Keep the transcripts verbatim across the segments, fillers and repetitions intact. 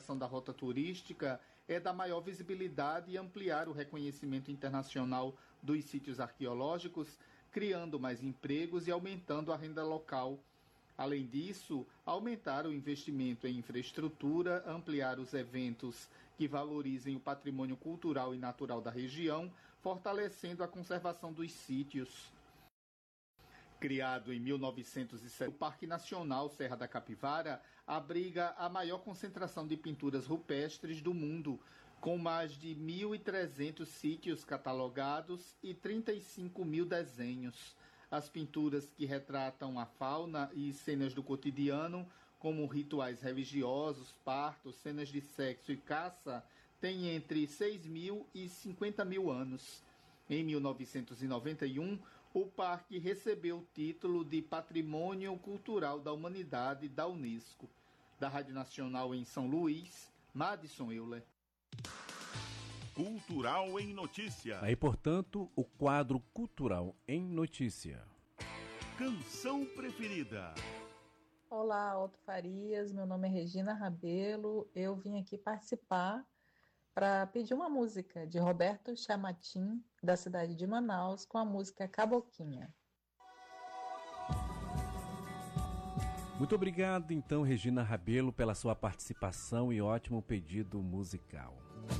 criação da rota turística é da maior visibilidade e ampliar o reconhecimento internacional dos sítios arqueológicos, criando mais empregos e aumentando a renda local. Além disso, aumentar o investimento em infraestrutura, ampliar os eventos que valorizem o patrimônio cultural e natural da região, fortalecendo a conservação dos sítios. Criado em mil novecentos e sete, o Parque Nacional Serra da Capivara abriga a maior concentração de pinturas rupestres do mundo, com mais de mil e trezentos sítios catalogados e trinta e cinco mil desenhos. As pinturas que retratam a fauna e cenas do cotidiano, como rituais religiosos, partos, cenas de sexo e caça, têm entre seis mil e cinquenta mil anos. Em mil novecentos e noventa e um, o parque recebeu o título de Patrimônio Cultural da Humanidade da Unesco. Da Rádio Nacional em São Luís, Madison Euler. Cultural em Notícia. Aí, portanto, o quadro Cultural em Notícia. Canção preferida. Olá, Otto Farias, meu nome é Regina Rabelo, eu vim aqui participar para pedir uma música de Roberto Chamatim, da cidade de Manaus, com a música Caboquinha. Muito obrigado, então, Regina Rabelo, pela sua participação e ótimo pedido musical.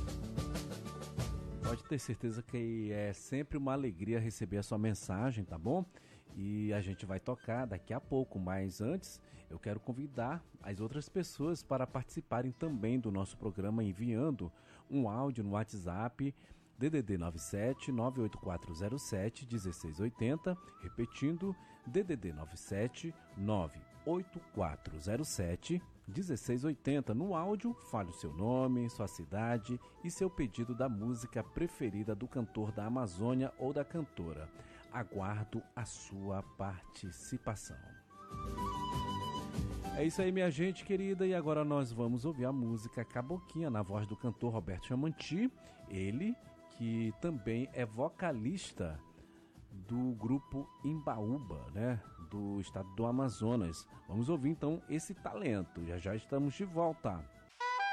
Pode ter certeza que é sempre uma alegria receber a sua mensagem, tá bom? E a gente vai tocar daqui a pouco, mas antes eu quero convidar as outras pessoas para participarem também do nosso programa enviando um áudio no WhatsApp D D D nove sete nove oito quatro zero sete um seis oito zero, repetindo D D D nove sete nove oito quatro zero sete um seis oito zero. No áudio, fale o seu nome, sua cidade e seu pedido da música preferida do cantor da Amazônia ou da cantora. Aguardo a sua participação. É isso aí, minha gente querida, e agora nós vamos ouvir a música Caboquinha na voz do cantor Roberto Chamanti, ele que também é vocalista do grupo Imbaúba, né, do estado do Amazonas. Vamos ouvir então esse talento, já já estamos de volta.